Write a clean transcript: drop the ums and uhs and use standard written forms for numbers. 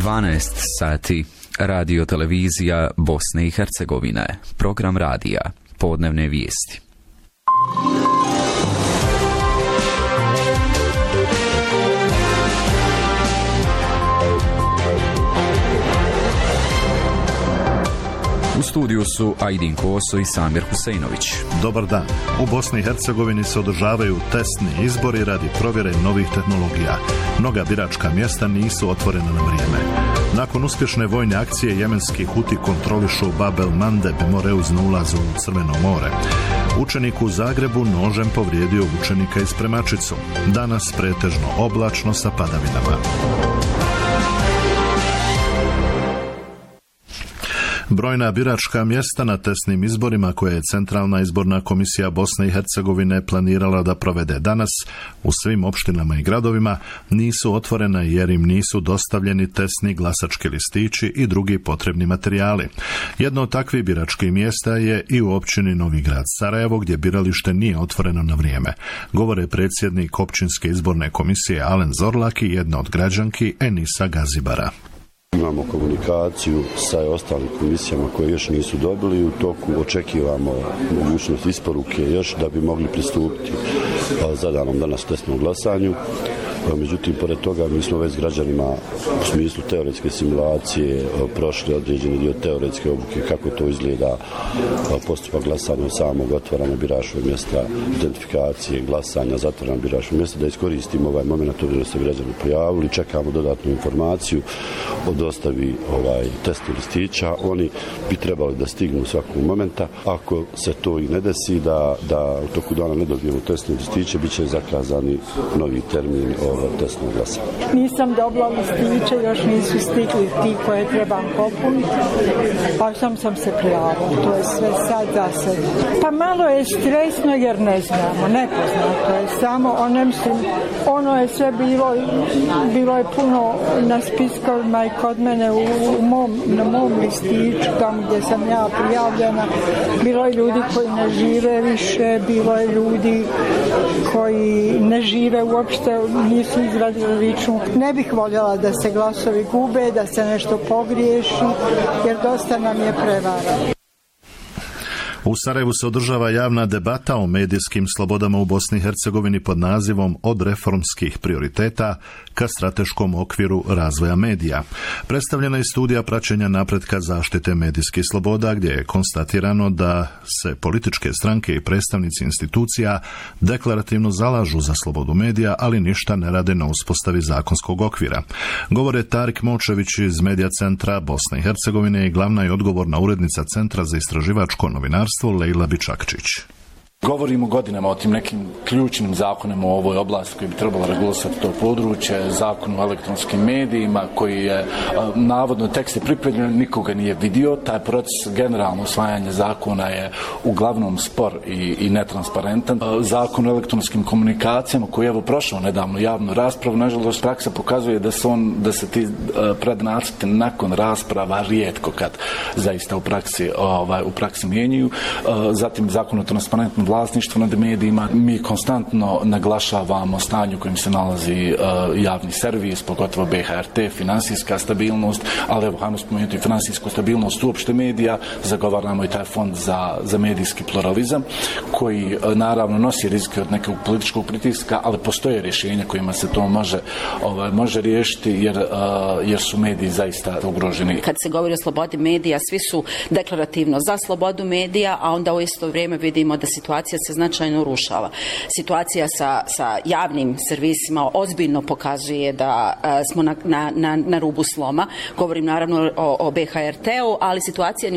12 sati. Radio televizija Bosne i Hercegovine. Program radija. Podnevne vijesti. U studiju su Ajdin Koso i Samir Huseinović. Dobar dan. U Bosni i Hercegovini se održavaju testni izbori radi provjere novih tehnologija. Mnoga biračka mjesta nisu otvorena na vrijeme. Nakon uspješne vojne akcije jemenski Huti kontrolišu Bab el-Mandeb Moreuz na ulazu u Crveno more. Učenik u Zagrebu nožem povrijedio učenika iz Spremačicu. Danas pretežno oblačno sa padavinama. Brojna biračka mjesta na testnim izborima koje je Centralna izborna komisija Bosne i Hercegovine planirala da provede danas u svim opštinama i gradovima nisu otvorena jer im nisu dostavljeni testni glasački listići i drugi potrebni materijali. Jedno od takvih biračkih mjesta je i u općini Novi Grad Sarajevo gdje biralište nije otvoreno na vrijeme. Govore predsjednik općinske izborne komisije Alen Zorlak i jedna od građanki Enisa Gazibara. Imamo komunikaciju sa ostalim komisijama koje još nisu dobili i u toku očekivamo mogućnost isporuke još da bi mogli pristupiti zadanom danas testnom glasanju. Međutim, pored toga mi smo već s građanima u smislu teoretske simulacije prošli određeni dio teoretske obuke kako to izgleda postupak glasanja samog otvaranja biračkog mjesta, identifikacije, glasanja, zatvaranja biračkog mjesta, da iskoristimo ovaj moment da se građani pojavili. Čekamo dodatnu informaciju o dostavi testnih listića. Oni bi trebali da stignu svakog momenta. Ako se to i ne desi, da u toku dana ne dobijemo testne listiće, bit će zakazani novi termin testnog glasanja. Nisam dobila listiće, još nisu stigli ti koje trebam popuniti, pa sam se prijavila. To je sve sad za sebe. Pa malo je stresno jer ne znamo, nepoznato je samo, ono je sve bilo je puno na spiskovima i kod mene na mom listiću, tamo gdje sam ja prijavljena, bilo je ljudi koji ne žive više, bilo je ljudi koji ne žive uopšte, nisu izradili ličnu. Ne bih voljela da se glasovi gube, da se nešto pogriješi, jer dosta nam je prevara. U Sarajevu se održava javna debata o medijskim slobodama u Bosni i Hercegovini pod nazivom Od reformskih prioriteta ka strateškom okviru razvoja medija. Predstavljena je studija praćenja napretka zaštite medijskih sloboda gdje je konstatirano da se političke stranke i predstavnici institucija deklarativno zalažu za slobodu medija, ali ništa ne rade na uspostavi zakonskog okvira. Govore Tarik Močević iz Medija centra Bosne i Hercegovine i glavna i odgovorna urednica Centra za istraživačko novinarstvo Lejla Bičakčić. Govorimo godinama o tim nekim ključnim zakonima u ovoj oblasti koji bi trebalo regulisati to područje, zakon o elektronskim medijima koji je navodno tekst je pripremljen, nikoga nije vidio. Taj proces generalno usvajanja zakona je uglavnom spor i netransparentan. Zakon o elektronskim komunikacijama koji je evo prošao nedavno javnu raspravu, nažalost praksa pokazuje da se ti prednacrti nakon rasprava rijetko kad zaista u praksi mijenjaju. Zatim zakon o transparentnom vlasništvo nad medijima. Mi konstantno naglašavamo stanje u kojem se nalazi javni servis, pogotovo BHRT, finansijska stabilnost, ali evo, hajmo spomenuti finansijsku stabilnost uopšte medija, zagovaramo i taj fond za medijski pluralizam, koji naravno nosi rizike od nekog političkog pritiska, ali postoje rješenja kojima se to može riješiti, jer su mediji zaista ugroženi. Kad se govori o slobodi medija, svi su deklarativno za slobodu medija, a onda u isto vrijeme vidimo da situacija se značajno urušava. Situacija sa javnim servisima ozbiljno pokazuje da smo na rubu sloma. Govorim naravno o BHRT-u, ali situacija